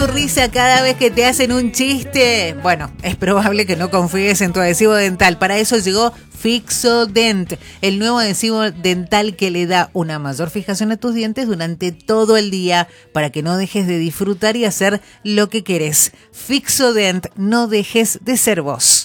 Risa cada vez que te hacen un chiste. Bueno, es probable que no confíes en tu adhesivo dental. Para eso llegó Fixodent, el nuevo adhesivo dental que le da una mayor fijación a tus dientes durante todo el día para que no dejes de disfrutar y hacer lo que querés. Fixodent, no dejes de ser vos.